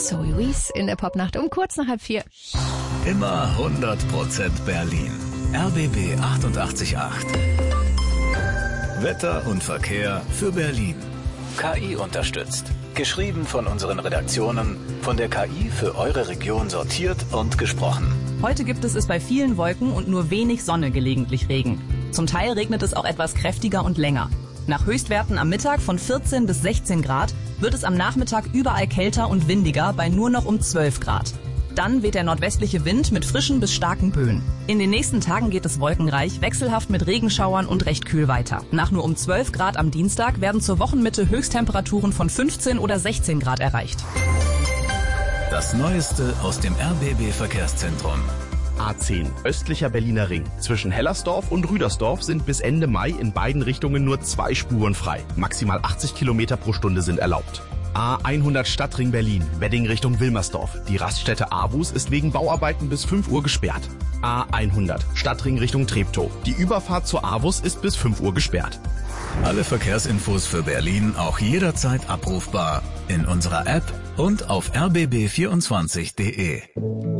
Zoe Wees in der Popnacht um kurz nach 3:30. Immer 100% Berlin. RBB 88.8. Wetter und Verkehr für Berlin. KI unterstützt. Geschrieben von unseren Redaktionen, von der KI für eure Region sortiert und gesprochen. Heute gibt es bei vielen Wolken und nur wenig Sonne, gelegentlich Regen. Zum Teil regnet es auch etwas kräftiger und länger. Nach Höchstwerten am Mittag von 14 bis 16 Grad wird es am Nachmittag überall kälter und windiger bei nur noch um 12 Grad. Dann weht der nordwestliche Wind mit frischen bis starken Böen. In den nächsten Tagen geht es wolkenreich, wechselhaft mit Regenschauern und recht kühl weiter. Nach nur um 12 Grad am Dienstag werden zur Wochenmitte Höchsttemperaturen von 15 oder 16 Grad erreicht. Das Neueste aus dem RBB-Verkehrszentrum. A10, östlicher Berliner Ring. Zwischen Hellersdorf und Rüdersdorf sind bis Ende Mai in beiden Richtungen nur 2 Spuren frei. Maximal 80 Kilometer pro Stunde sind erlaubt. A100 Stadtring Berlin, Wedding Richtung Wilmersdorf. Die Raststätte Avus ist wegen Bauarbeiten bis 5 Uhr gesperrt. A100 Stadtring Richtung Treptow. Die Überfahrt zur Avus ist bis 5 Uhr gesperrt. Alle Verkehrsinfos für Berlin auch jederzeit abrufbar in unserer App und auf rbb24.de.